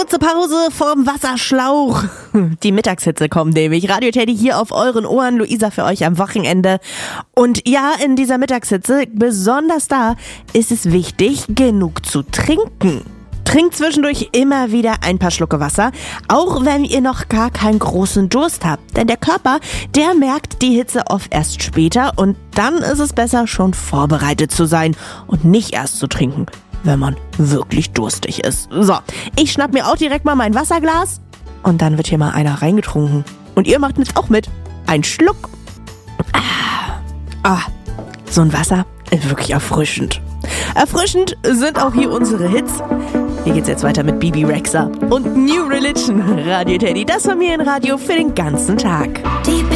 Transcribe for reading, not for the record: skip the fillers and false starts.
Kurze Pause vorm Wasserschlauch. Die Mittagshitze kommt nämlich. Radio Teddy hier auf euren Ohren. Luisa für euch am Wochenende. Und ja, in dieser Mittagshitze, besonders da, ist es wichtig, genug zu trinken. Trinkt zwischendurch immer wieder ein paar Schlucke Wasser, auch wenn ihr noch gar keinen großen Durst habt. Denn der Körper, der merkt die Hitze oft erst später und dann ist es besser, schon vorbereitet zu sein und nicht erst zu trinken, wenn man wirklich durstig ist. So, ich schnapp mir auch direkt mal mein Wasserglas und dann wird hier mal einer reingetrunken. Und ihr macht jetzt auch mit. Ein Schluck. So ein Wasser ist wirklich erfrischend. Erfrischend sind auch hier unsere Hits. Hier geht's jetzt weiter mit Bibi Rexha und New Religion. Radio Teddy, das Familienradio für den ganzen Tag. Deep